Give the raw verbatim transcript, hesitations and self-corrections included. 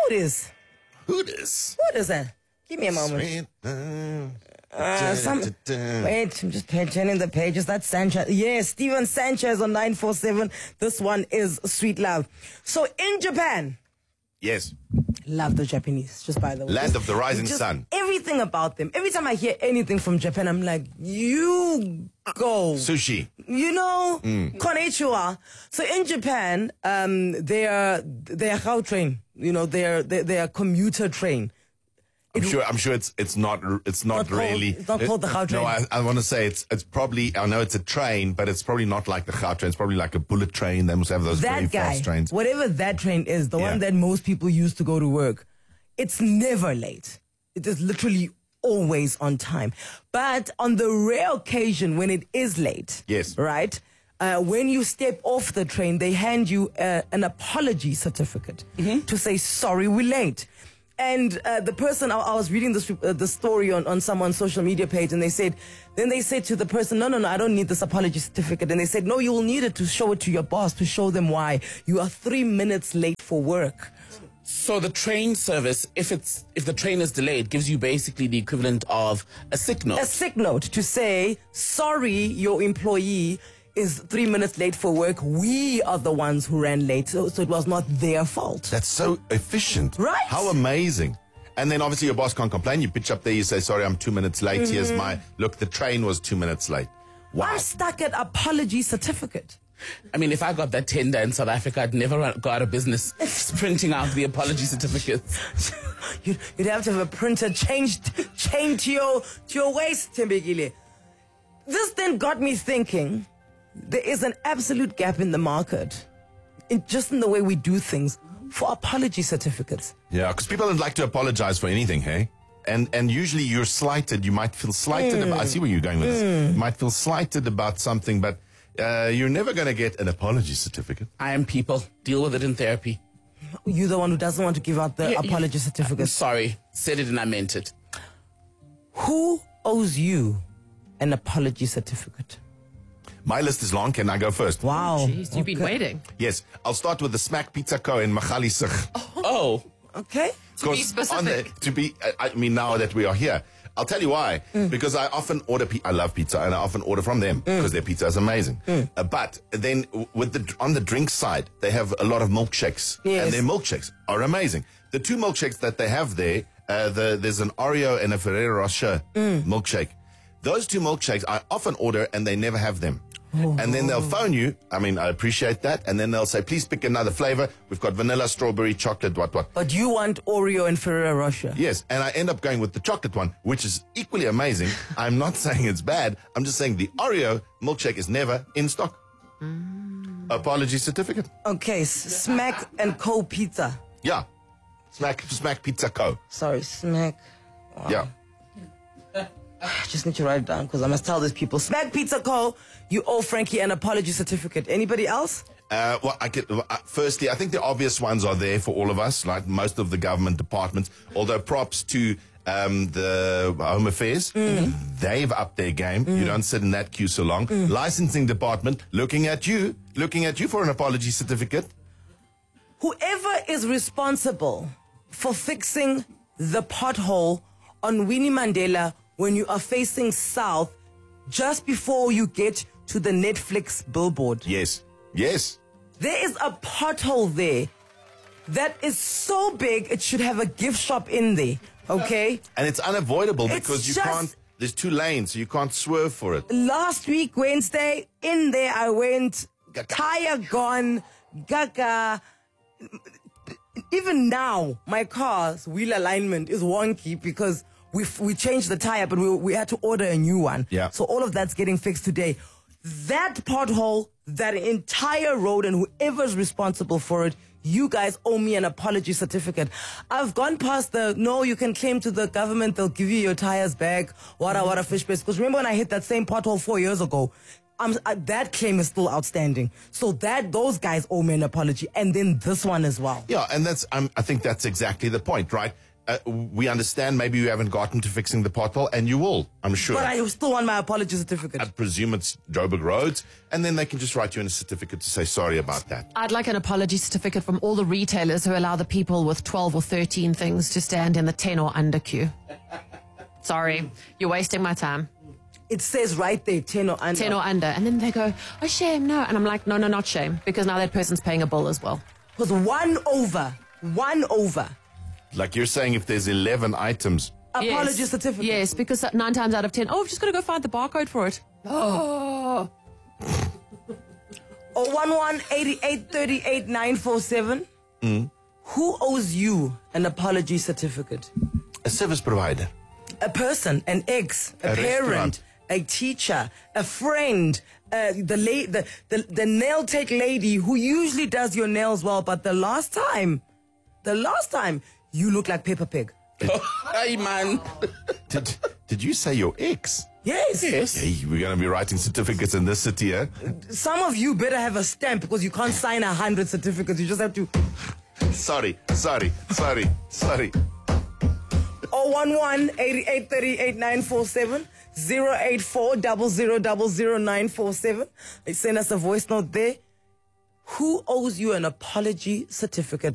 it is. Who this? What is that? Give me a moment. Sweet, uh, Uh, some, wait, I'm just turning the pages. That's Sanchez. Yes, Steven Sanchez on nine four seven. This one is Sweet Love. So in Japan, yes, love the Japanese, just by the way. Land of the rising Just sun. Everything about them. Every time I hear anything from Japan, I'm like, you go. Sushi. You know, konnichiwa. So in Japan, um, they are they are how train. You know, they are they, they are commuter train. I'm sure. I'm sure it's it's not it's not, Not called- really. it's not called the Gautrain. No, I, I want to say it's it's probably. I know it's a train, but it's probably not like the Gautrain. It's probably like a bullet train. They must have those very That guy, fast trains. whatever that train is, the Yeah. one that most people use to go to work, it's never late. It is literally always on time. But on the rare occasion when it is late, Yes. right? Uh, when you step off the train, they hand you uh, an apology certificate to say, sorry, we're late. And uh, the person, I, I was reading this, uh, the story on, on someone's social media page, and they said, then they said to the person, no, no, no, I don't need this apology certificate. And they said, no, you will need it to show it to your boss, to show them why you are three minutes late for work. So the train service, if it's if the train is delayed, gives you basically the equivalent of a sick note. A sick note to say, sorry, your employee is three minutes late for work. We are the ones who ran late, so, so it was not their fault. That's so efficient. Right. How amazing. And then obviously your boss can't complain. You pitch up there, you say, sorry, I'm two minutes late. Mm-hmm. Here's my, look, the train was two minutes late. Wow. I'm stuck at apology certificate. I mean, if I got that tender in South Africa, I'd never run, go out of business printing out the apology certificates. You'd, you'd have to have a printer changed, chained to your, to your waist, Tembekile. This then got me thinking, there is an absolute gap in the market, in just in the way we do things, for apology certificates. Yeah, because people don't like to apologize for anything, hey? And and usually you're slighted. You might feel slighted Mm. about, I see where you're going with this. You might feel slighted about something, but uh, you're never going to get an apology certificate. I am people. Deal with it in therapy. You're the one who doesn't want to give out the Yeah, apology I'm certificate. sorry. Said it and I meant it. Who owes you an apology certificate? My list is long. Can I go first? Wow. Jeez, you've been Okay. waiting. Yes. I'll start with the Smack Pizza Co. in Magaliesig. Oh. Okay. To be 'Cause specific. on the- to be, I I mean, now that we are here, I'll tell you why. Mm. Because I often order, pi- I love pizza, and I often order from them because their pizza is amazing. Mm. Uh, but then w- with the on the drink side, they have a lot of milkshakes, Yes. and their milkshakes are amazing. The two milkshakes that they have there, uh, the, there's an Oreo and a Ferrero Rocher Mm. milkshake. Those two milkshakes I often order, and they never have them. And then they'll phone you. I mean, I appreciate that. And then they'll say, please pick another flavor. We've got vanilla, strawberry, chocolate, what, what. But you want Oreo and Ferrero Rocher. Yes, and I end up going with the chocolate one, which is equally amazing. I'm not saying it's bad. I'm just saying the Oreo milkshake is never in stock. Apology certificate. Okay, S- Smack and Co Pizza. Yeah. Smack, Smack Pizza Co. Sorry, Smack. Yeah. I just need to write it down because I must tell these people. Smack Pizza Co. You owe Frankie an apology certificate. Anybody else? Uh, well, I could, uh, firstly, I think the obvious ones are there for all of us, like most of the government departments. Although props to um, the Home Affairs, they've upped their game. You don't sit in that queue so long. Licensing department, looking at you, looking at you for an apology certificate. Whoever is responsible for fixing the pothole on Winnie Mandela when you are facing south just before you get to the Netflix billboard. Yes, yes. There is a pothole there that is so big it should have a gift shop in there, okay? And it's unavoidable It's because you just- can't, there's two lanes, so you can't swerve for it. Last week, Wednesday, in there I went, Gaga. tire gone, gaga. Even now, my car's wheel alignment is wonky because we we changed the tire, but we we had to order a new one. Yeah. So all of that's getting fixed today. That pothole, that entire road, and whoever's responsible for it, you guys owe me an apology certificate. I've gone past the, no, you can claim to the government, they'll give you your tires back, wada wada fish base. Because remember when I hit that same pothole four years ago, I'm, uh, that claim is still outstanding. So that, those guys owe me an apology. And then this one as well. Yeah, and that's, um, I think that's exactly the point, right? uh, we understand maybe you haven't gotten to fixing the pothole, and you will, I'm sure. But I still want my apology certificate. I presume it's Joburg Roads, and then they can just write you in a certificate to say sorry about that. I'd like an apology certificate from all the retailers who allow the people with twelve or thirteen things to stand in the ten or under queue. Sorry, you're wasting my time. It says right there, ten or under. ten or under. And then they go, oh, shame, no. And I'm like, no, no, not shame. Because now that person's paying a bill as well. Because one over, one over. Like you're saying, if there's eleven items, Apology Yes. certificate. Yes, because nine times out of ten, oh, I've just got to go find the barcode for it. Oh. Or one one eighty-eight thirty-eight nine four seven. Mm. Who owes you an apology certificate? a service provider. A person, an ex, a, A parent, restaurant. a teacher, a friend, uh, the, la- the the the nail tech lady who usually does your nails well, but the last time, the last time you look like Peppa Pig. Hey, man. Did, did you say your ex? Yes. Yes. Hey, we're going to be writing certificates in this city, eh? Some of you better have a stamp because you can't sign a hundred certificates. You just have to. Sorry, sorry, sorry, sorry. oh one one eighty-eight thirty-eight nine four seven zero eight four double zero double zero nine four seven. Send us a voice note there. Who owes you an apology certificate?